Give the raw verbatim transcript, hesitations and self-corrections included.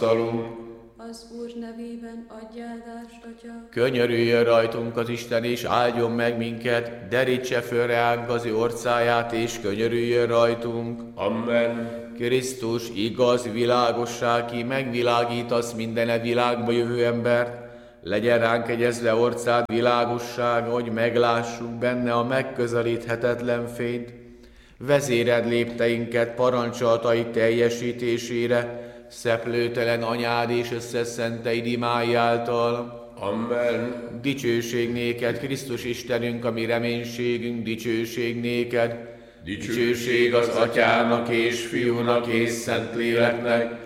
Az Úr nevében adj áldást, Atya. Könyörüljön rajtunk az Isten, és áldjon meg minket, derítse föl reánk az ő orcáját, és könyörüljön rajtunk. Amen. Krisztus, igaz világosság, ki megvilágítasz mindene világba jövő embert, legyen ránk egyezve orcád világosság, hogy meglássuk benne a megközelíthetetlen fényt. Vezéred lépteinket parancsolataid teljesítésére, szeplőtelen anyád és összeszenteid imái által. Amen. Dicsőség néked, Krisztus Istenünk, ami reménységünk, dicsőség néked. Dicsőség az Atyának és Fiúnak és Szentléleknek,